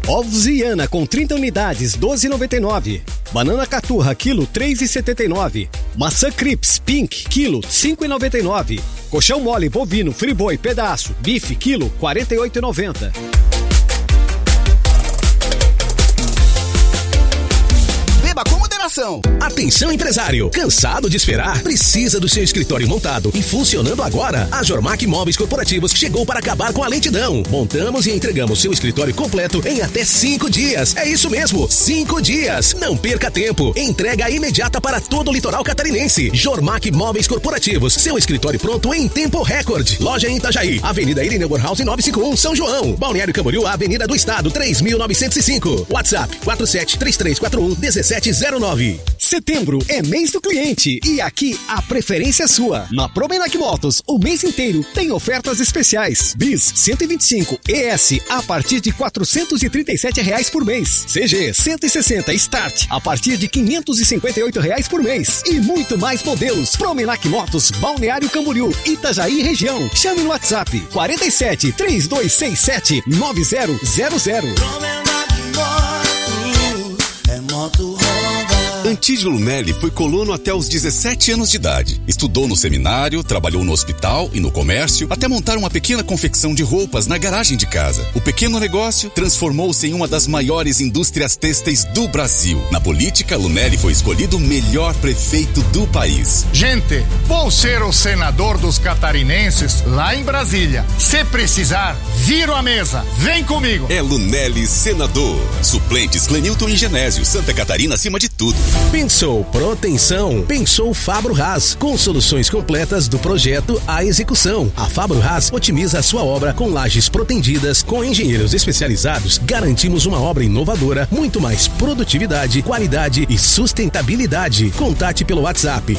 Ovos Iana com 30 unidades, R$ 12,99. Banana Caturra, quilo, R$ 3,79. Maçã Crips Pink, quilo, R$ 5,99. Colchão mole bovino Friboi pedaço, bife, quilo, R$ 48,90. Com moderação. Atenção, empresário. Cansado de esperar? Precisa do seu escritório montado e funcionando agora? A Jormac Móveis Corporativos chegou para acabar com a lentidão. Montamos e entregamos seu escritório completo em até 5 dias. É isso mesmo, 5 dias. Não perca tempo. Entrega imediata para todo o litoral catarinense. Jormac Móveis Corporativos. Seu escritório pronto em tempo recorde. Loja em Itajaí, Avenida Irineu Borhaus 951, São João. Balneário Camboriú, Avenida do Estado, 3.905. WhatsApp 4733411709. Setembro é mês do cliente e aqui a preferência é sua. Na Promenac Motos, o mês inteiro tem ofertas especiais. Bis 125 ES a partir de R$ 437 por mês. CG 160 Start a partir de R$ 558 por mês. E muito mais modelos. Promenac Motos, Balneário Camboriú, Itajaí região. Chame no WhatsApp 47 3267 9000. Promenac Motos é moto Honda. Antídio Lunelli foi colono até os 17 anos de idade. Estudou no seminário, trabalhou no hospital e no comércio, até montar uma pequena confecção de roupas na garagem de casa. O pequeno negócio transformou-se em uma das maiores indústrias têxteis do Brasil. Na política, Lunelli foi escolhido o melhor prefeito do país. Gente, vou ser o senador dos catarinenses lá em Brasília. Se precisar, viro a mesa. Vem comigo. É Lunelli senador. Suplentes Clenilton e Genésio. Santa Catarina acima de tudo. Pensou proteção? Pensou Fabro Haas, com soluções completas do projeto à execução. A Fabro Haas otimiza a sua obra com lajes protendidas. Com engenheiros especializados, garantimos uma obra inovadora, muito mais produtividade, qualidade e sustentabilidade. Contate pelo WhatsApp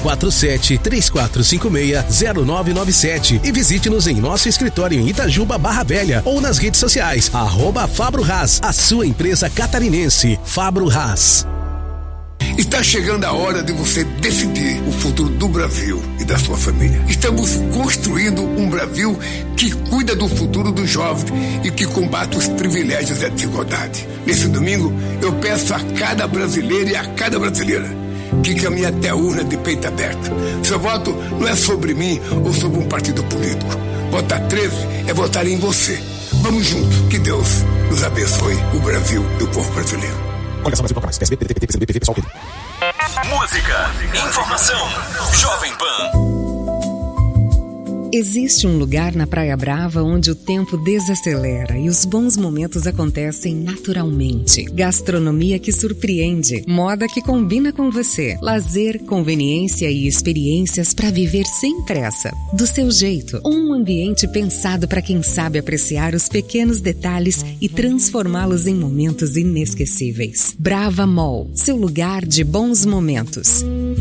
4734560997 e visite-nos em nosso escritório em Itajuba, Barra Velha, ou nas redes sociais @Fabro Haas, a sua empresa catarinense. Fabro Haas. Está chegando a hora de você decidir o futuro do Brasil e da sua família. Estamos construindo um Brasil que cuida do futuro dos jovens e que combate os privilégios e a desigualdade. Nesse domingo, eu peço a cada brasileiro e a cada brasileira que caminhe até a urna de peito aberto. Seu voto não é sobre mim ou sobre um partido político. Votar 13 é votar em você. Vamos juntos. Que Deus nos abençoe, o Brasil e o povo brasileiro. Música, informação, Jovem Pan. Existe um lugar na Praia Brava onde o tempo desacelera e os bons momentos acontecem naturalmente. Gastronomia que surpreende, moda que combina com você, lazer, conveniência e experiências para viver sem pressa. Do seu jeito, um ambiente pensado para quem sabe apreciar os pequenos detalhes e transformá-los em momentos inesquecíveis. Brava Mall, seu lugar de bons momentos.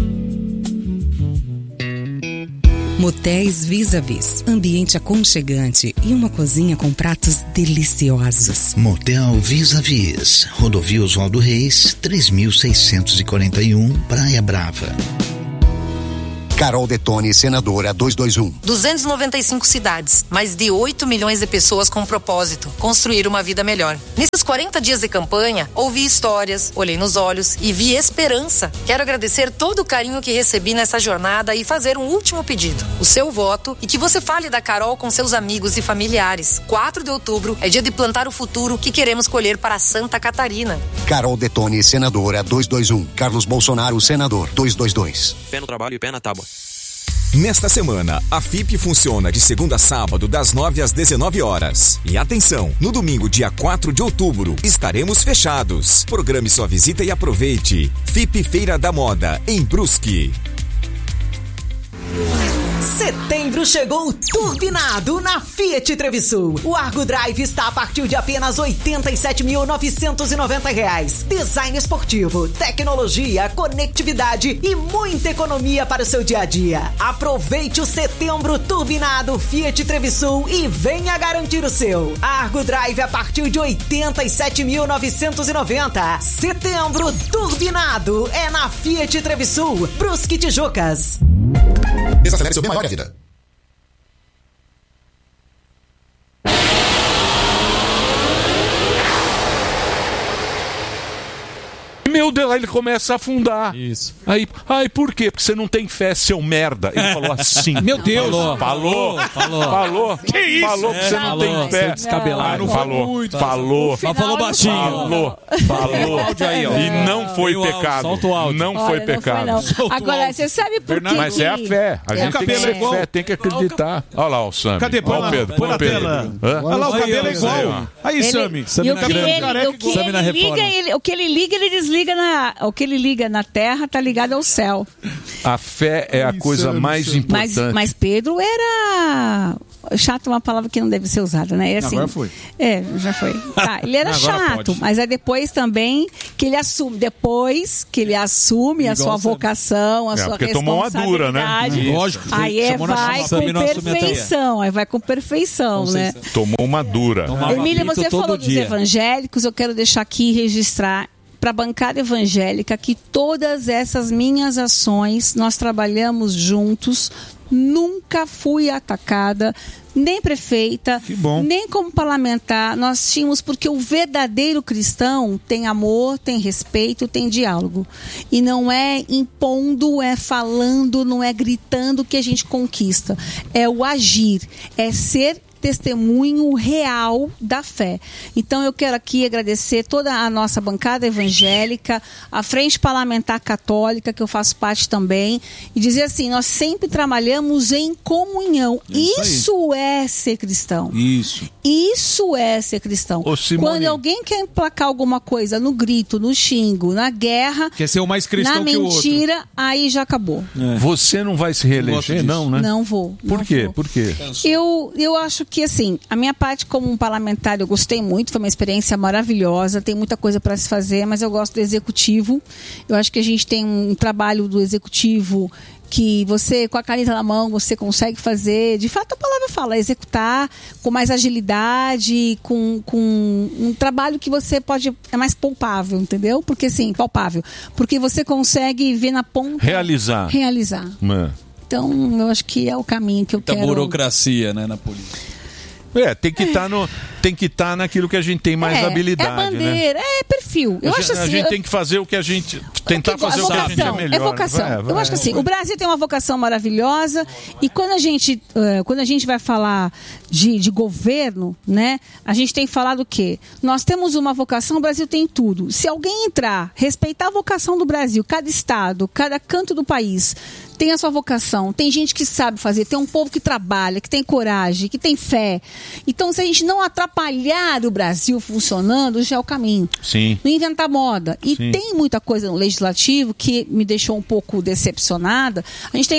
Motéis Vis-a-Vis, ambiente aconchegante e uma cozinha com pratos deliciosos. Motel Vis-a-Vis, Rodovia Oswaldo Reis, 3641, Praia Brava. Carol Detoni, senadora 221. 295 cidades, mais de 8 milhões de pessoas com um propósito, construir uma vida melhor. Nesses 40 dias de campanha, ouvi histórias, olhei nos olhos e vi esperança. Quero agradecer todo o carinho que recebi nessa jornada e fazer um último pedido. O seu voto e que você fale da Carol com seus amigos e familiares. 4 de outubro é dia de plantar o futuro que queremos colher para Santa Catarina. Carol Detoni, senadora 221. Carlos Bolsonaro, senador 222. Pé no trabalho e pé na tábua. Nesta semana, a FIP funciona de segunda a sábado, das 9 às 19 horas. E atenção, no domingo, dia 4 de outubro, estaremos fechados. Programe sua visita e aproveite. FIP Feira da Moda, em Brusque. Setembro chegou turbinado na Fiat Trevisul. O Argo Drive está a partir de apenas R$ 87.990. Design esportivo, tecnologia, conectividade e muita economia para o seu dia a dia. Aproveite o setembro turbinado Fiat Trevisul e venha garantir o seu. Argo Drive a partir de R$ 87.990. Setembro turbinado é na Fiat Trevisul, Brusque, Tijucas. Desacelere seu bem maior que a vida. Meu Deus, aí ele começa a afundar. Isso. Aí, por quê? Porque você não tem fé, seu merda. Ele falou assim. Meu Deus. Falou. Que isso? Falou que você não tem fé. Descabelado. Não falou. Falou. Mas falou baixinho. Falou. E não foi pecado. Solta o áudio. Não foi pecado. Agora, você sabe por quê? Mas é a fé. A gente tem que ter fé, tem que acreditar. Olha lá o Sami. Cadê? Põe o Pedro. na tela. Olha lá, o cabelo é igual. Aí, Sami. O que ele liga, ele desliga o que ele liga na terra tá ligado ao céu. A fé é a coisa mais importante. Mas Pedro era... Chato é uma palavra que não deve ser usada, né? Assim, agora foi. Já foi. Tá, ele era chato, mas é depois também que ele assume. Depois que ele assume a sua vocação, a sua responsabilidade. Tomou uma dura, né? Lógico. Aí vai com perfeição. Aí vai com perfeição, né? Tomou uma dura. Emília, você falou dos evangélicos, eu quero deixar aqui registrar para a bancada evangélica que todas essas minhas ações nós trabalhamos juntos. Nunca fui atacada, nem prefeita, nem como parlamentar. Nós tínhamos, porque o verdadeiro cristão tem amor, tem respeito, tem diálogo. E não é impondo, é falando, não é gritando que a gente conquista. É o agir, é ser testemunho real da fé. Então eu quero aqui agradecer toda a nossa bancada evangélica, a Frente Parlamentar Católica, que eu faço parte também, e dizer assim, nós sempre trabalhamos em comunhão. Isso é ser cristão. Isso é ser cristão. Quando alguém quer emplacar alguma coisa no grito, no xingo, na guerra, quer ser o mais cristão na mentira, aí já acabou. Você não vai se reeleger, não, né? Não vou. Por quê? Por quê? Eu acho que, assim, a minha parte como um parlamentar, eu gostei muito, foi uma experiência maravilhosa, tem muita coisa para se fazer, mas eu gosto do executivo. Eu acho que a gente tem um trabalho do executivo que você, com a caneta na mão, você consegue fazer, de fato a palavra fala, executar com mais agilidade, com um trabalho que você pode, é mais palpável, entendeu? Porque assim, palpável, porque você consegue ver na ponta... Realizar. Então, eu acho que é o caminho que eu quero... Muita burocracia, né, na política. Tem que estar naquilo que a gente tem mais habilidade. É bandeira, é perfil. Eu acho assim, a gente tem que fazer o que a gente... Tentar fazer o que a gente é melhor. É vocação. Eu acho que assim, o Brasil tem uma vocação maravilhosa e quando a gente vai falar de governo, né, a gente tem falado o quê? Nós temos uma vocação, o Brasil tem tudo. Se alguém entrar, respeitar a vocação do Brasil, cada estado, cada canto do país... tem a sua vocação, tem gente que sabe fazer, tem um povo que trabalha, que tem coragem, que tem fé. Então, se a gente não atrapalhar o Brasil funcionando, já é o caminho. Sim. Não inventar moda. E tem muita coisa no legislativo que me deixou um pouco decepcionada. A gente tem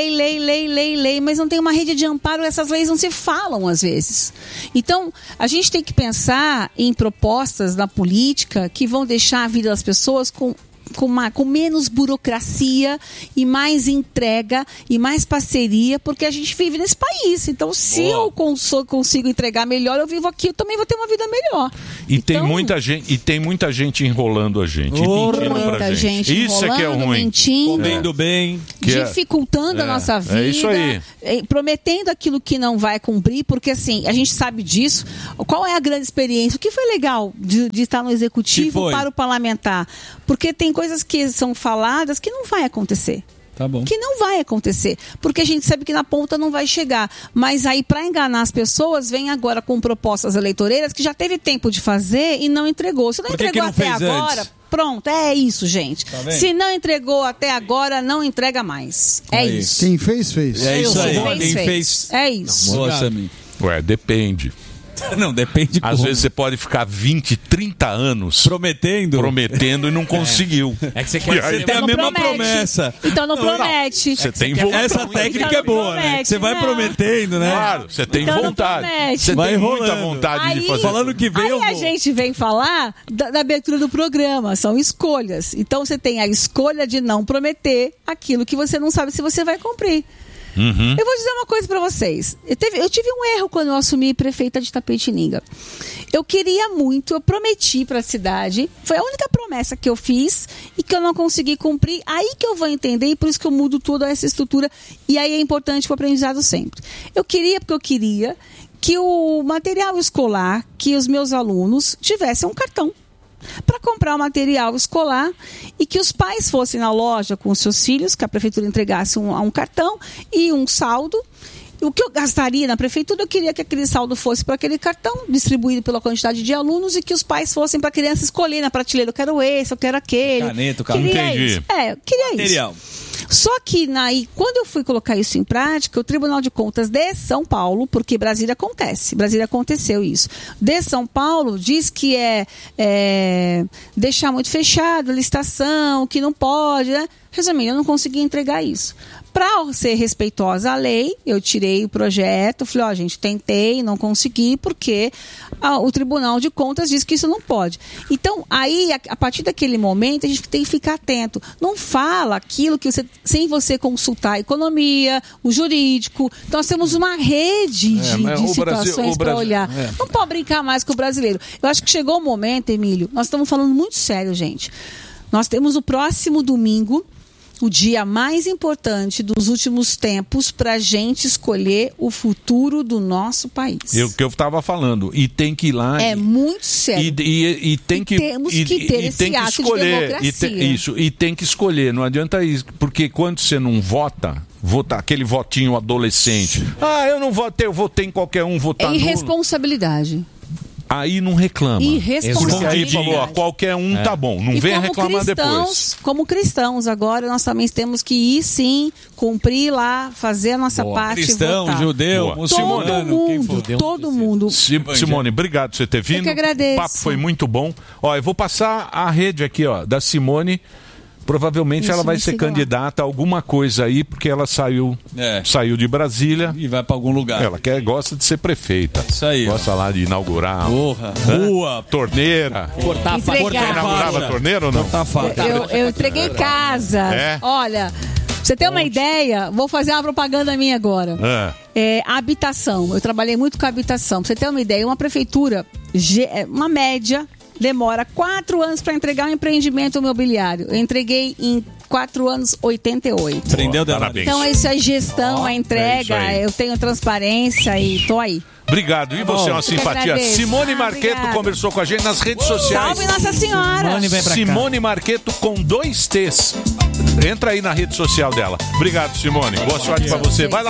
lei, mas não tem uma rede de amparo, essas leis não se falam às vezes. Então, a gente tem que pensar em propostas na política que vão deixar a vida das pessoas com menos burocracia e mais entrega e mais parceria, porque a gente vive nesse país. Então, se eu consigo entregar melhor, eu vivo aqui, eu também vou ter uma vida melhor. E tem muita gente enrolando a gente, mentindo pra gente. Isso é que é ruim. Mentindo, comendo bem, dificultando a nossa vida, é isso aí. Prometendo aquilo que não vai cumprir, porque assim, a gente sabe disso. Qual é a grande experiência? O que foi legal de estar no executivo para o parlamentar? Porque tem coisas que são faladas que não vai acontecer. Tá bom. Que não vai acontecer, porque a gente sabe que na ponta não vai chegar. Mas aí, para enganar as pessoas, vem agora com propostas eleitoreiras que já teve tempo de fazer e não entregou. Se não entregou até agora, pronto, é isso, gente. Tá se não entregou até agora, não entrega mais. É isso. Quem fez, fez. É isso aí. Quem fez. É isso. Ué, depende. Não, depende. Às vezes você pode ficar 20, 30 anos prometendo e não conseguiu. É que você quer ter a mesma promessa. Então não promete. Você tem vontade. Essa técnica é boa, né? Você vai prometendo, né? Claro, você tem vontade. Você tem muita vontade de fazer. Falando que vem, a gente vem falar da abertura do programa. São escolhas. Então você tem a escolha de não prometer aquilo que você não sabe se você vai cumprir. Eu vou dizer uma coisa pra vocês. Eu tive um erro quando eu assumi prefeita de Tapetininga. Eu queria muito, eu prometi pra cidade, foi a única promessa que eu fiz e que eu não consegui cumprir. Aí que eu vou entender e por isso que eu mudo toda essa estrutura. E aí é importante o aprendizado sempre. Eu queria que o material escolar, que os meus alunos tivessem um cartão. para comprar o material escolar e que os pais fossem na loja com os seus filhos, que a prefeitura entregasse um cartão e um saldo. O que eu gastaria na prefeitura, eu queria que aquele saldo fosse para aquele cartão, distribuído pela quantidade de alunos, e que os pais fossem para a criança escolher na prateleira, eu quero esse, eu quero aquele. Caneta, Entendi. Eu queria material. isso. Só que quando eu fui colocar isso em prática, o Tribunal de Contas de São Paulo, porque Brasília aconteceu isso, de São Paulo, diz que é deixar muito fechado a licitação, que não pode, né? Resumindo, eu não consegui entregar isso. Para ser respeitosa à lei, eu tirei o projeto, falei, gente, tentei, não consegui, porque o Tribunal de Contas diz que isso não pode. Então, aí, a partir daquele momento, a gente tem que ficar atento. Não fala aquilo que sem você consultar a economia, o jurídico. Então, nós temos uma rede de situações para olhar. Não pode brincar mais com o brasileiro. Eu acho que chegou o momento, Emílio, nós estamos falando muito sério, gente. Nós temos o próximo domingo, o dia mais importante dos últimos tempos para a gente escolher o futuro do nosso país. O que eu estava falando. E tem que ir lá... É muito sério. Temos que ter esse ato de democracia. E tem que escolher. Não adianta isso. Porque quando você não votar aquele votinho adolescente. Eu não votei, eu votei em qualquer um, votar nulo. É irresponsabilidade. Aí não reclama. Porque aí falou, qualquer um tá bom. Não vem reclamar depois. Como cristãos, agora nós também temos que ir sim, cumprir lá, fazer a nossa parte. Cristão, votar. judeu, muçulmano. Todo mundo. Simone, obrigado por você ter vindo. Eu que agradeço. O papo foi muito bom. Eu vou passar a rede aqui, da Simone. Provavelmente ela vai ser candidata a alguma coisa aí, porque ela saiu de Brasília. E vai para algum lugar. Ela gosta de ser prefeita. Isso aí. Gosta lá de inaugurar. Rua. Torneira. Cortar Você inaugurava a torneira ou não? Eu entreguei casa. Olha, pra você ter uma ideia, vou fazer uma propaganda minha agora. Habitação. Eu trabalhei muito com habitação. Pra você ter uma ideia, uma prefeitura, uma média... demora 4 anos para entregar um empreendimento imobiliário. Eu entreguei em 4 anos 88. Aprendeu, parabéns. Então isso é gestão, a entrega, eu tenho transparência e tô aí. Obrigado. E você é uma simpatia. Simone Marqueto conversou com a gente nas redes sociais. Salve Nossa Senhora! Simone Marqueto com 2 T's. Entra aí na rede social dela. Obrigado, Simone. Boa sorte pra você. Vai lá.